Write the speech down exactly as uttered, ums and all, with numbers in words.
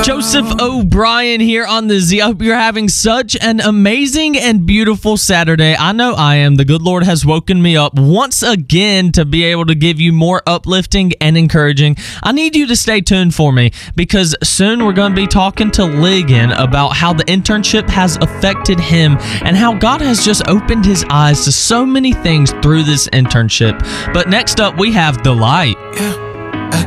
Joseph O'Brien here on the Z. I hope you're having such an amazing and beautiful Saturday. I know I am. The good Lord has woken me up once again to be able to give you more uplifting and encouraging. I need you to stay tuned for me because soon we're going to be talking to Ligon about how the internship has affected him and how God has just opened his eyes to so many things through this internship. But next up, we have The Light. Yeah.